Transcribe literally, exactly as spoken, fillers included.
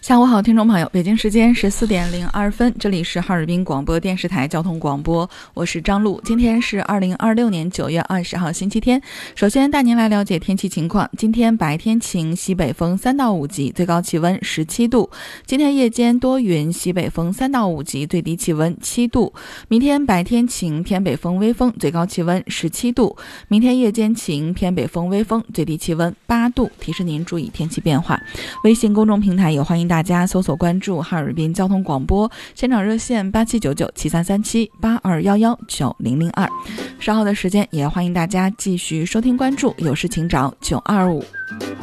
下午好，听众朋友，北京时间十四点零二分，这里是哈尔滨广播电视台交通广播，我是张璐。今天是二零二六年九月二十号星期天。首先带您来了解天气情况。今天白天晴，西北风三到五级，最高气温十七度。今天夜间多云，西北风三到五级，最低气温七度。明天白天晴，偏北风微风，最高气温十七度。明天夜间晴，偏北风微风，最低气温八度。提示您注意天气变化。微信公众平台也欢迎大家搜索关注哈尔滨交通广播，现场热线八七九九七三三七八二幺幺九零零二。稍后的时间也欢迎大家继续收听关注，有事请找九二五。